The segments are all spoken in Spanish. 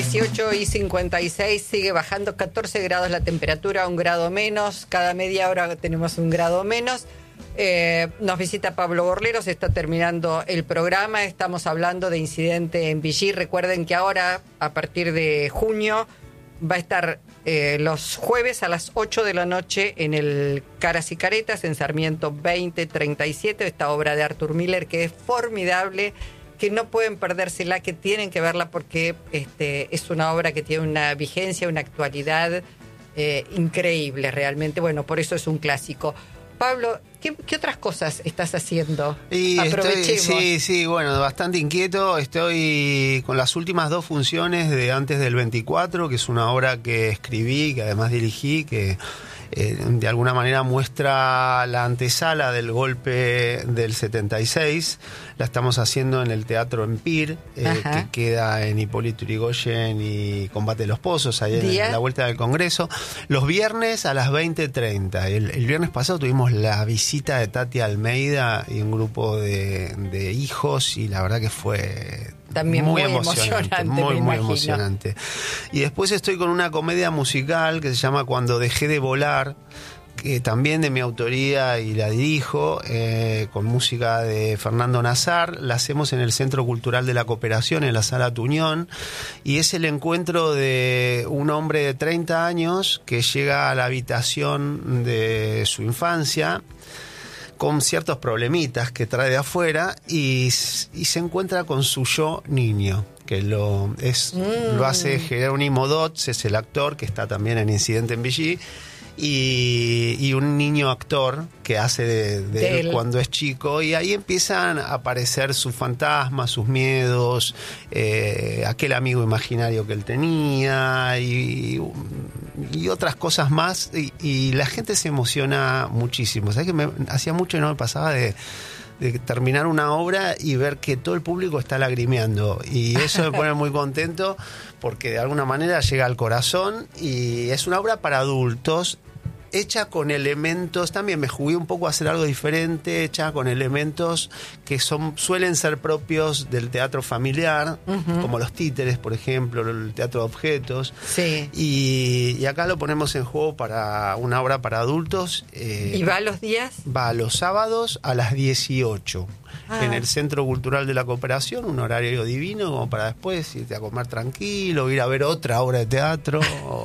18:56, sigue bajando 14 grados la temperatura, 1 grado menos. Cada media hora tenemos 1 grado menos. Nos visita Pablo Gorlero, se está terminando el programa. Estamos hablando de incidente en Vichy. Recuerden que ahora, a partir de junio, va a estar los jueves a las 8 de la noche en el Caras y Caretas, en Sarmiento 2037, esta obra de Arthur Miller que es formidable, que no pueden perdérsela, que tienen que verla porque es una obra que tiene una vigencia, una actualidad increíble realmente. Bueno, por eso es un clásico. Pablo, ¿qué otras cosas estás haciendo? Aprovechemos. Sí, bueno, bastante inquieto. Estoy con las últimas 2 funciones de Antes del 24, que es una obra que escribí, que además dirigí, que de alguna manera muestra la antesala del golpe del 76. La estamos haciendo en el Teatro Empire, que queda en Hipólito Yrigoyen y Combate de los Pozos, ahí en la vuelta del Congreso. Los viernes a las 20:30. El viernes pasado tuvimos la visita de Tati Almeida y un grupo de hijos, y la verdad que fue también muy emocionante, muy emocionante. Y después estoy con una comedia musical que se llama Cuando dejé de volar, que también de mi autoría y la dirijo, con música de Fernando Nazar. La hacemos en el Centro Cultural de la Cooperación, en la Sala Tuñón, y es el encuentro de un hombre de 30 años que llega a la habitación de su infancia con ciertos problemitas que trae de afuera y se encuentra con su yo niño, que lo hace Jerónimo Dotz, es el actor que está también en Incidente en Vichy, y un niño actor que hace de él cuando es chico, y ahí empiezan a aparecer sus fantasmas, sus miedos, aquel amigo imaginario que él tenía y otras cosas más, y la gente se emociona muchísimo. ¿Sabes que hacía mucho que no me pasaba de terminar una obra y ver que todo el público está lagrimeando, y eso me pone muy contento porque de alguna manera llega al corazón, y es una obra para adultos hecha con elementos, también me jugué un poco a hacer algo diferente, hecha con elementos que suelen ser propios del teatro familiar, como los títeres, por ejemplo, el teatro de objetos. Sí. Y acá lo ponemos en juego para una obra para adultos. ¿Y va los días? Va los sábados a las 18. En el Centro Cultural de la Cooperación, un horario divino como para después irte a comer tranquilo, ir a ver otra obra de teatro.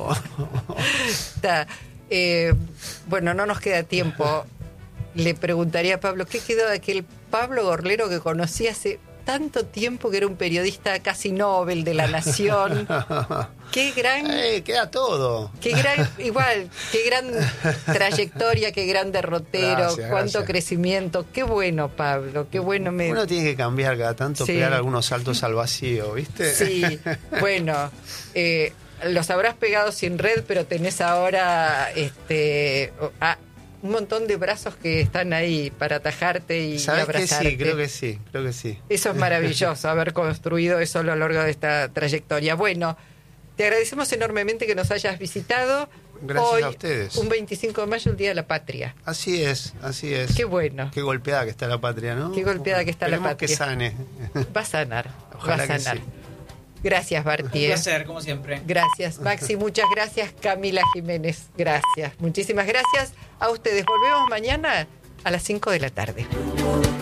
Está. Bueno, no nos queda tiempo. Le preguntaría a Pablo, ¿qué quedó de aquel Pablo Gorlero que conocí hace tanto tiempo, que era un periodista casi Nobel de la Nación? Qué gran... queda todo. Qué gran trayectoria, qué gran derrotero, cuánto crecimiento. Qué bueno, Pablo, qué bueno. Uno tiene que cambiar cada tanto, pegar algunos saltos al vacío, ¿viste? Sí, bueno, los habrás pegado sin red, pero tenés ahora un montón de brazos que están ahí para atajarte y abrazarte. Sí, creo que sí. Eso es maravilloso, haber construido eso a lo largo de esta trayectoria. Bueno, te agradecemos enormemente que nos hayas visitado. Gracias hoy, a ustedes. Un 25 de mayo, el Día de la Patria. Así es. Qué bueno. Qué golpeada que está la patria, ¿no? Qué golpeada que está la patria. Que sane. Va a sanar. Ojalá va a sanar. Que sí. Gracias, Barti. Un placer, como siempre. Gracias, Maxi. Muchas gracias, Camila Jiménez. Gracias. Muchísimas gracias a ustedes. Volvemos mañana a las 5 de la tarde.